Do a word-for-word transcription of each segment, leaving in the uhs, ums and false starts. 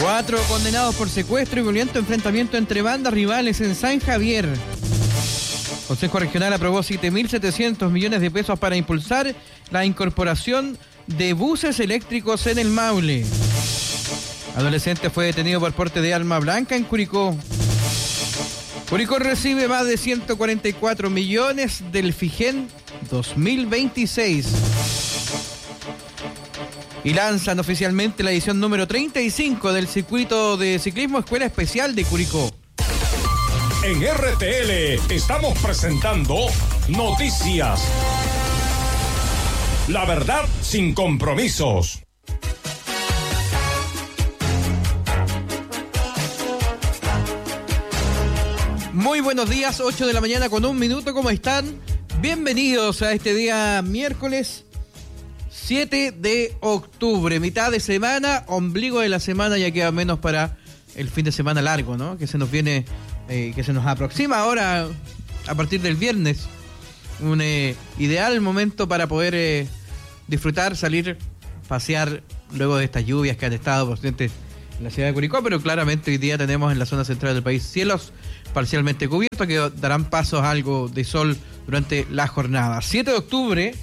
Cuatro condenados por secuestro y violento enfrentamiento entre bandas rivales en San Javier. Consejo Regional aprobó siete mil setecientos millones de pesos para impulsar la incorporación de buses eléctricos en el Maule. Adolescente fue detenido por porte de arma blanca en Curicó. Curicó recibe más de ciento cuarenta y cuatro millones del FIGEN dos mil veintiséis. Y lanzan oficialmente la edición número treinta y cinco del circuito de ciclismo Escuela Especial de Curicó. En R T L estamos presentando Noticias. La verdad sin compromisos. Muy buenos días, ocho de la mañana con un minuto, ¿cómo están? Bienvenidos a este día miércoles siete de octubre, mitad de semana, ombligo de la semana, ya queda menos para el fin de semana largo, ¿no? Que se nos viene, eh, que se nos aproxima ahora a partir del viernes. Un eh, ideal momento para poder eh, disfrutar, salir, pasear luego de estas lluvias que han estado presentes en la ciudad de Curicó, pero claramente hoy día tenemos en la zona central del país cielos parcialmente cubiertos que darán pasos a algo de sol durante la jornada. siete de octubre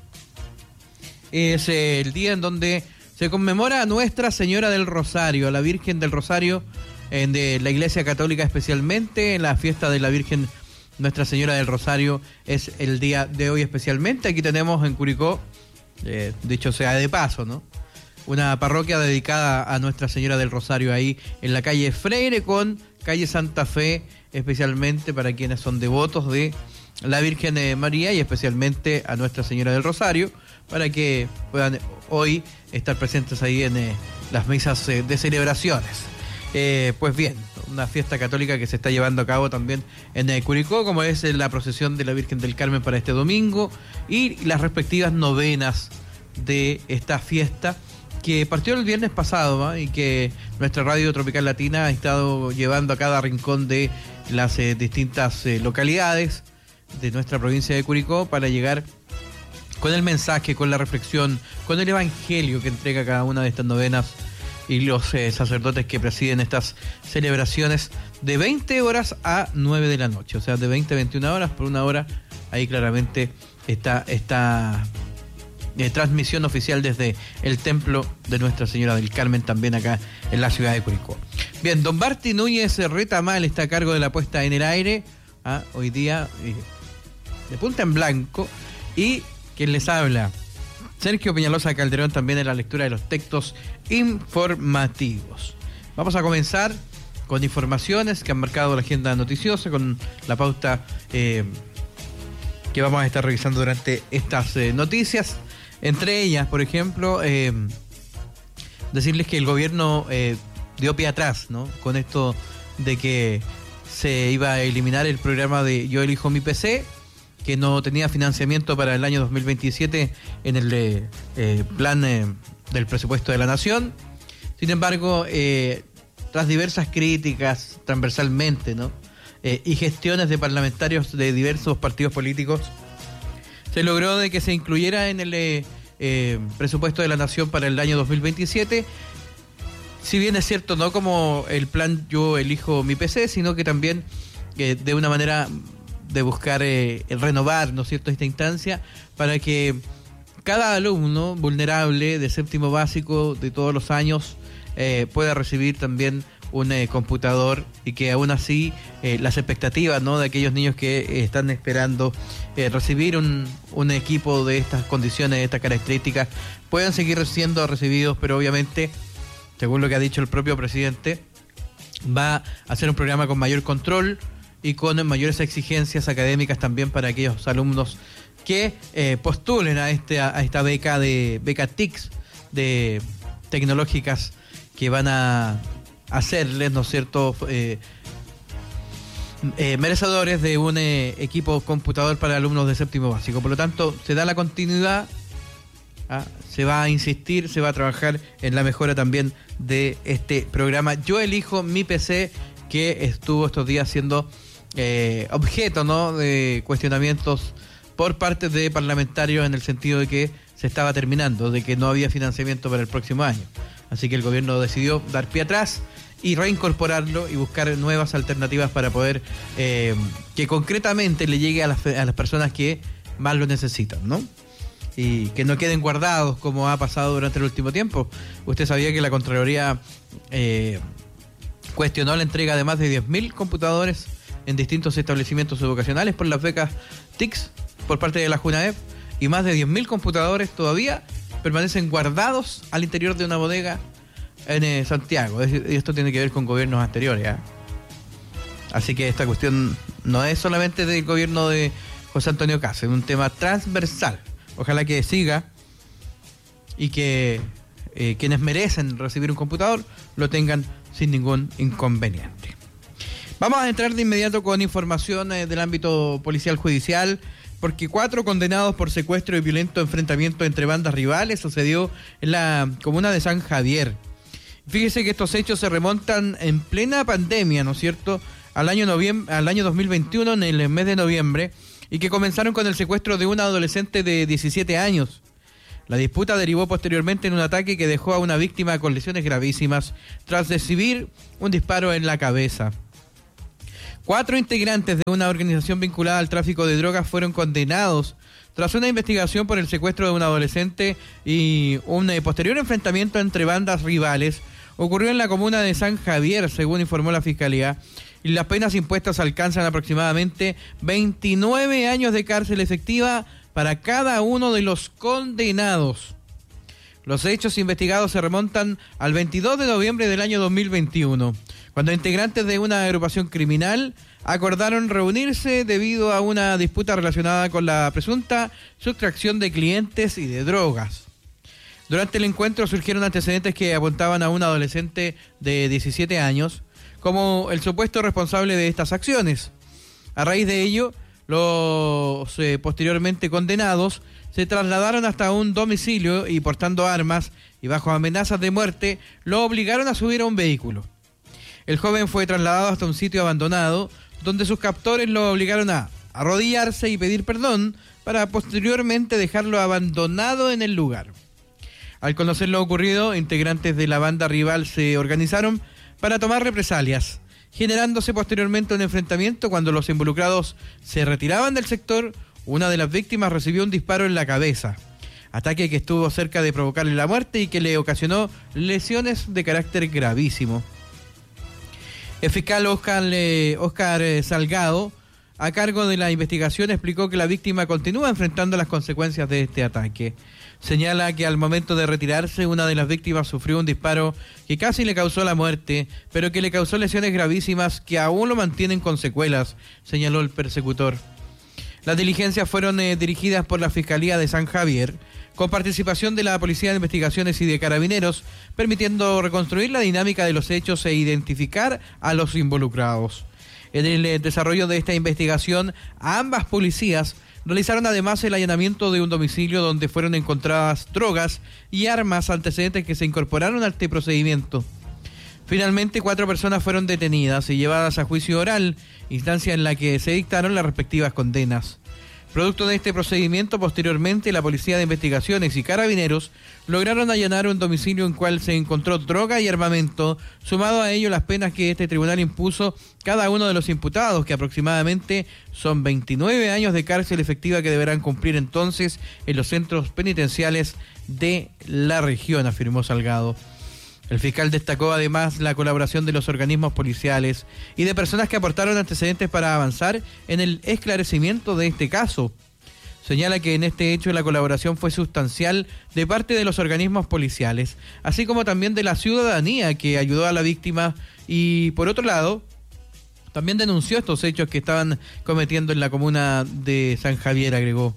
es eh, el día en donde se conmemora a Nuestra Señora del Rosario, a la Virgen del Rosario, eh, de la Iglesia Católica especialmente. En la fiesta de la Virgen Nuestra Señora del Rosario es el día de hoy especialmente. Aquí tenemos en Curicó, eh, dicho sea de paso, ¿no?, una parroquia dedicada a Nuestra Señora del Rosario ahí en la calle Freire con calle Santa Fe, especialmente para quienes son devotos de la Virgen de María y especialmente a Nuestra Señora del Rosario, para que puedan hoy estar presentes ahí en eh, las misas eh, de celebraciones. Eh, pues bien, una fiesta católica que se está llevando a cabo también en eh, Curicó, como es eh, la procesión de la Virgen del Carmen para este domingo y las respectivas novenas de esta fiesta, que partió el viernes pasado, ¿eh? Y que nuestra radio Tropical Latina ha estado llevando a cada rincón de las eh, distintas eh, localidades de nuestra provincia de Curicó para llegar con el mensaje, con la reflexión, con el evangelio que entrega cada una de estas novenas y los eh, sacerdotes que presiden estas celebraciones de veinte horas a nueve de la noche, o sea, de veinte a veintiuna horas por una hora. Ahí claramente está esta Eh, transmisión oficial desde el templo de Nuestra Señora del Carmen, también acá en la ciudad de Curicó. Bien, don Barty Núñez Retamal está a cargo de la puesta en el aire, ¿ah? Hoy día eh, de punta en blanco, y quien les habla, Sergio Peñalosa Calderón, también en la lectura de los textos informativos. Vamos a comenzar con informaciones que han marcado la agenda noticiosa, con la pauta eh, que vamos a estar revisando durante estas eh, noticias. Entre ellas, por ejemplo, eh, decirles que el gobierno eh, dio pie atrás, ¿no?, con esto de que se iba a eliminar el programa de Yo Elijo Mi P C, que no tenía financiamiento para el año dos mil veintisiete en el eh, eh, plan eh, del presupuesto de la Nación. Sin embargo, eh, tras diversas críticas transversalmente, ¿no?, eh, y gestiones de parlamentarios de diversos partidos políticos, se logró de que se incluyera en el eh, eh, presupuesto de la Nación para el año dos mil veintisiete, si bien es cierto, no como el plan Yo Elijo Mi P C, sino que también eh, de una manera de buscar eh, renovar, ¿no es cierto?, esta instancia, para que cada alumno vulnerable de séptimo básico de todos los años eh, pueda recibir también un eh, computador, y que aún así eh, las expectativas, ¿no?, de aquellos niños que eh, están esperando eh, recibir un, un equipo de estas condiciones, de estas características, puedan seguir siendo recibidos, pero obviamente, según lo que ha dicho el propio presidente, va a ser un programa con mayor control y con mayores exigencias académicas también para aquellos alumnos que eh, postulen a, este, a esta beca de beca T I C S de tecnológicas que van a hacerles, ¿no es cierto?, eh, eh, merecedores de un eh, equipo computador para alumnos de séptimo básico. Por lo tanto, se da la continuidad, ¿ah? Se va a insistir, se va a trabajar en la mejora también de este programa Yo Elijo Mi P C, que estuvo estos días siendo eh, objeto, ¿no?, de cuestionamientos por parte de parlamentarios, en el sentido de que se estaba terminando, de que no había financiamiento para el próximo año. Así que el gobierno decidió dar pie atrás y reincorporarlo y buscar nuevas alternativas para poder eh, que concretamente le llegue a las, a las personas que más lo necesitan, ¿no? Y que no queden guardados como ha pasado durante el último tiempo. Usted sabía que la Contraloría eh, cuestionó la entrega de más de diez mil computadores en distintos establecimientos educacionales por las becas T I C S por parte de la JUNAEP, y más de diez mil computadores todavía permanecen guardados al interior de una bodega en eh, Santiago. Y esto tiene que ver con gobiernos anteriores, ¿eh? Así que esta cuestión no es solamente del gobierno de José Antonio Caz, es un tema transversal. Ojalá que siga y que eh, quienes merecen recibir un computador lo tengan sin ningún inconveniente. Vamos a entrar de inmediato con información eh, del ámbito policial judicial, porque cuatro condenados por secuestro y violento enfrentamiento entre bandas rivales sucedió en la comuna de San Javier. Fíjese que estos hechos se remontan en plena pandemia, ¿no es cierto?, al año, noviembre, al año dos mil veintiuno, en el mes de noviembre, y que comenzaron con el secuestro de una adolescente de diecisiete años. La disputa derivó posteriormente en un ataque que dejó a una víctima con lesiones gravísimas tras recibir un disparo en la cabeza. Cuatro integrantes de una organización vinculada al tráfico de drogas fueron condenados tras una investigación por el secuestro de un adolescente y un eh, posterior enfrentamiento entre bandas rivales. Ocurrió en la comuna de San Javier, según informó la Fiscalía, y las penas impuestas alcanzan aproximadamente veintinueve años de cárcel efectiva para cada uno de los condenados. Los hechos investigados se remontan al veintidós de noviembre del año dos mil veintiuno, cuando integrantes de una agrupación criminal acordaron reunirse debido a una disputa relacionada con la presunta sustracción de clientes y de drogas. Durante el encuentro surgieron antecedentes que apuntaban a un adolescente de diecisiete años como el supuesto responsable de estas acciones. A raíz de ello, los eh, posteriormente condenados se trasladaron hasta un domicilio y, portando armas y bajo amenazas de muerte, lo obligaron a subir a un vehículo. El joven fue trasladado hasta un sitio abandonado, donde sus captores lo obligaron a arrodillarse y pedir perdón para posteriormente dejarlo abandonado en el lugar. Al conocer lo ocurrido, integrantes de la banda rival se organizaron para tomar represalias, generándose posteriormente un enfrentamiento. Cuando los involucrados se retiraban del sector, una de las víctimas recibió un disparo en la cabeza, ataque que estuvo cerca de provocarle la muerte y que le ocasionó lesiones de carácter gravísimo. El fiscal Oscar, eh, Oscar eh, Salgado, a cargo de la investigación, explicó que la víctima continúa enfrentando las consecuencias de este ataque. Señala que al momento de retirarse, una de las víctimas sufrió un disparo que casi le causó la muerte, pero que le causó lesiones gravísimas que aún lo mantienen con secuelas, señaló el persecutor. Las diligencias fueron eh, dirigidas por la Fiscalía de San Javier, con participación de la Policía de Investigaciones y de Carabineros, permitiendo reconstruir la dinámica de los hechos e identificar a los involucrados. En el eh, desarrollo de esta investigación, ambas policías realizaron además el allanamiento de un domicilio donde fueron encontradas drogas y armas, antecedentes que se incorporaron a este procedimiento. Finalmente, cuatro personas fueron detenidas y llevadas a juicio oral, instancia en la que se dictaron las respectivas condenas. Producto de este procedimiento, posteriormente, la Policía de Investigaciones y Carabineros lograron allanar un domicilio en cual se encontró droga y armamento, sumado a ello las penas que este tribunal impuso cada uno de los imputados, que aproximadamente son veintinueve años de cárcel efectiva que deberán cumplir entonces en los centros penitenciales de la región, afirmó Salgado. El fiscal destacó además la colaboración de los organismos policiales y de personas que aportaron antecedentes para avanzar en el esclarecimiento de este caso. Señala que en este hecho la colaboración fue sustancial de parte de los organismos policiales, así como también de la ciudadanía que ayudó a la víctima y, por otro lado, también denunció estos hechos que estaban cometiendo en la comuna de San Javier, agregó.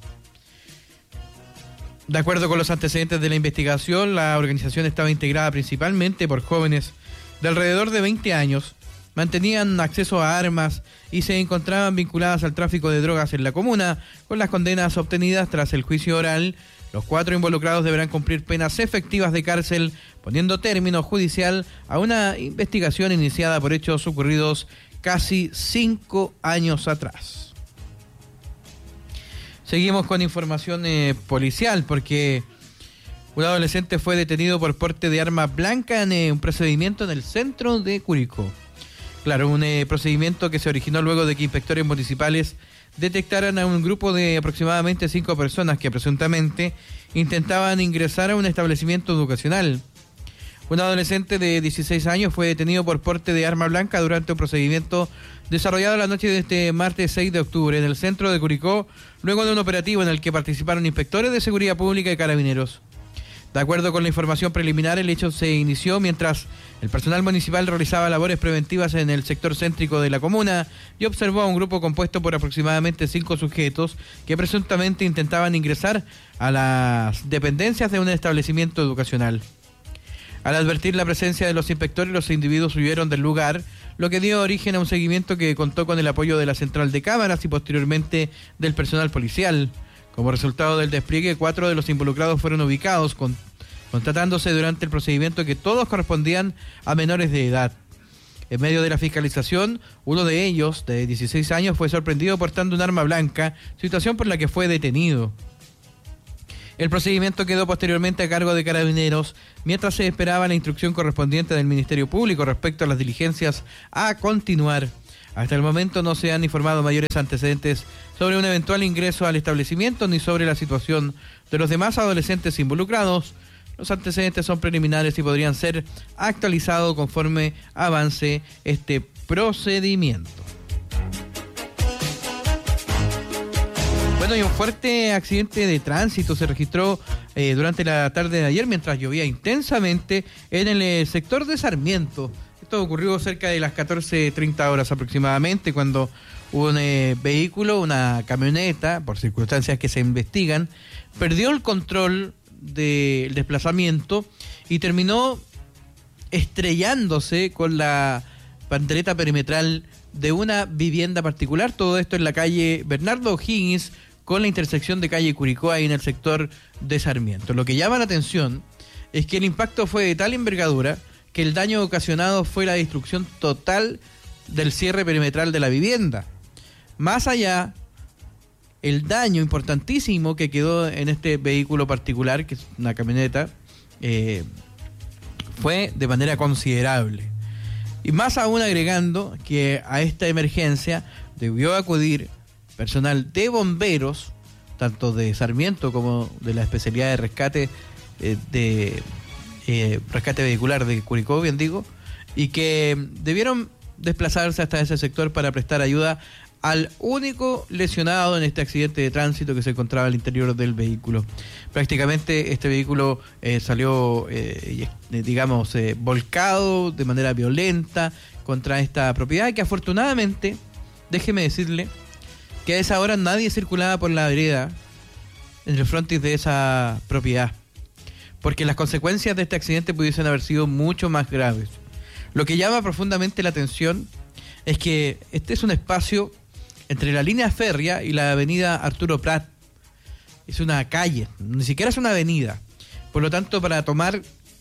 De acuerdo con los antecedentes de la investigación, la organización estaba integrada principalmente por jóvenes de alrededor de veinte años, mantenían acceso a armas y se encontraban vinculadas al tráfico de drogas en la comuna. Con las condenas obtenidas tras el juicio oral, los cuatro involucrados deberán cumplir penas efectivas de cárcel, poniendo término judicial a una investigación iniciada por hechos ocurridos casi cinco años atrás. Seguimos con información eh, policial, porque Un adolescente fue detenido por porte de arma blanca en eh, un procedimiento en el centro de Curicó. Claro, un eh, procedimiento que se originó luego de que inspectores municipales detectaran a un grupo de aproximadamente cinco personas que presuntamente intentaban ingresar a un establecimiento educacional. Un adolescente de dieciséis años fue detenido por porte de arma blanca durante un procedimiento desarrollado la noche de este martes seis de octubre en el centro de Curicó, luego de un operativo en el que participaron inspectores de seguridad pública y carabineros. De acuerdo con la información preliminar, el hecho se inició mientras el personal municipal realizaba labores preventivas en el sector céntrico de la comuna y observó a un grupo compuesto por aproximadamente cinco sujetos que presuntamente intentaban ingresar a las dependencias de un establecimiento educacional. Al advertir la presencia de los inspectores, los individuos huyeron del lugar, lo que dio origen a un seguimiento que contó con el apoyo de la central de cámaras y posteriormente del personal policial. Como resultado del despliegue, cuatro de los involucrados fueron ubicados, con, constatándose durante el procedimiento que todos correspondían a menores de edad. En medio de la fiscalización, uno de ellos, de dieciséis años, fue sorprendido portando un arma blanca, situación por la que fue detenido. El procedimiento quedó posteriormente a cargo de carabineros, mientras se esperaba la instrucción correspondiente del Ministerio Público respecto a las diligencias a continuar. Hasta el momento no se han informado mayores antecedentes sobre un eventual ingreso al establecimiento ni sobre la situación de los demás adolescentes involucrados. Los antecedentes son preliminares y podrían ser actualizados conforme avance este procedimiento. Bueno, y un fuerte accidente de tránsito se registró eh, durante la tarde de ayer mientras llovía intensamente en el eh, sector de Sarmiento. Esto ocurrió cerca de las catorce treinta horas aproximadamente, cuando un eh, vehículo, una camioneta, por circunstancias que se investigan, perdió el control del desplazamiento y terminó estrellándose con la pandereta perimetral de una vivienda particular. Todo esto en la calle Bernardo O'Higgins con la intersección de calle Curicó ahí en el sector de Sarmiento. Lo que llama la atención es que el impacto fue de tal envergadura que el daño ocasionado fue la destrucción total del cierre perimetral de la vivienda. Más allá, el daño importantísimo que quedó en este vehículo particular, que es una camioneta, eh, fue de manera considerable. Y más aún agregando que a esta emergencia debió acudir personal de bomberos, tanto de Sarmiento como de la especialidad de rescate eh, de eh, rescate vehicular de Curicó, bien digo, y que debieron desplazarse hasta ese sector para prestar ayuda al único lesionado en este accidente de tránsito que se encontraba al interior del vehículo. Prácticamente este vehículo eh, salió, eh, digamos, eh, volcado de manera violenta contra esta propiedad, que afortunadamente, déjeme decirle, que a esa hora nadie circulaba por la vereda en el frontis de esa propiedad, porque las consecuencias de este accidente pudiesen haber sido mucho más graves. Lo que llama profundamente la atención es que este es un espacio entre la línea férrea y la avenida Arturo Prat. Es una calle, ni siquiera es una avenida. Por lo tanto, para tomar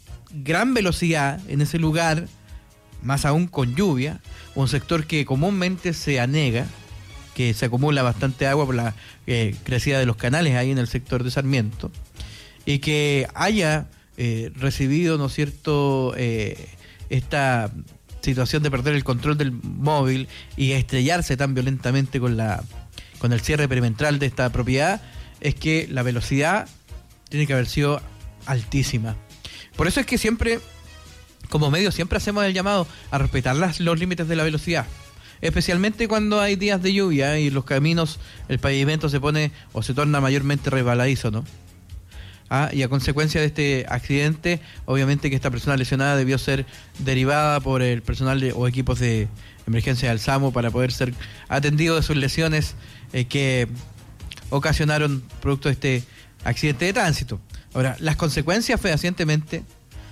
gran velocidad en ese lugar, más aún con lluvia, un sector que comúnmente se anega, que se acumula bastante agua por la eh, crecida de los canales ahí en el sector de Sarmiento, y que haya eh, recibido, ¿no es cierto?, eh, esta situación de perder el control del móvil y estrellarse tan violentamente con la con el cierre perimetral de esta propiedad, es que la velocidad tiene que haber sido altísima. Por eso es que siempre, como medio, siempre hacemos el llamado a respetar las, los límites de la velocidad, especialmente cuando hay días de lluvia y los caminos, el pavimento se pone o se torna mayormente resbaladizo, ¿no? Ah, y a consecuencia de este accidente, obviamente que esta persona lesionada debió ser derivada por el personal de, o equipos de emergencia del SAMU para poder ser atendido de sus lesiones eh, que ocasionaron producto de este accidente de tránsito. Ahora, las consecuencias fehacientemente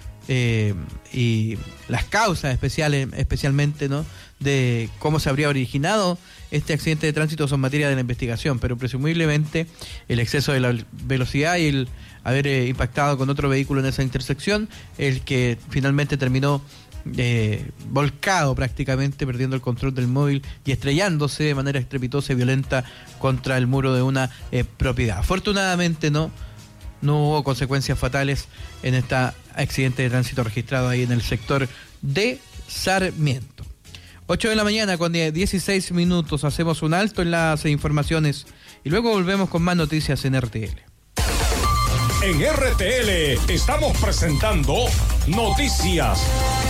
eh, y las causas especiales, especialmente, ¿no?, de cómo se habría originado este accidente de tránsito son materia de la investigación, pero presumiblemente el exceso de la velocidad y el haber eh, impactado con otro vehículo en esa intersección, el que finalmente terminó eh, volcado prácticamente, perdiendo el control del móvil y estrellándose de manera estrepitosa y violenta contra el muro de una eh, propiedad. Afortunadamente no no hubo consecuencias fatales en este accidente de tránsito registrado ahí en el sector de Sarmiento. ocho de la mañana con dieciséis minutos, hacemos un alto en las informaciones y luego volvemos con más noticias en R T L. En R T L estamos presentando Noticias.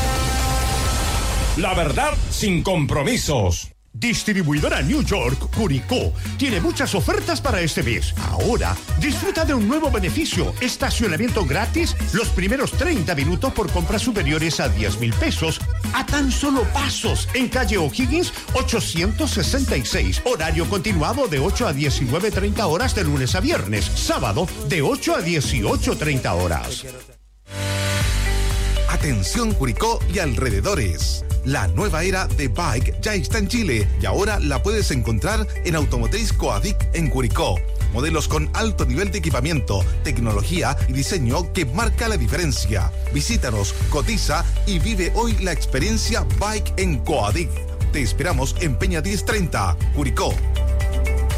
La verdad sin compromisos. Distribuidora New York, Curicó, tiene muchas ofertas para este mes. Ahora, disfruta de un nuevo beneficio, estacionamiento gratis los primeros treinta minutos por compras superiores a diez mil pesos, a tan solo pasos, en calle O'Higgins ochocientos sesenta y seis, horario continuado de ocho a diecinueve treinta horas de lunes a viernes, sábado de ocho a dieciocho treinta horas. Atención Curicó y alrededores. La nueva era de Bike ya está en Chile y ahora la puedes encontrar en Automotriz Coadic en Curicó. Modelos con alto nivel de equipamiento, tecnología y diseño que marca la diferencia. Visítanos, cotiza y vive hoy la experiencia Bike en Coadic. Te esperamos en Peña diez treinta, Curicó.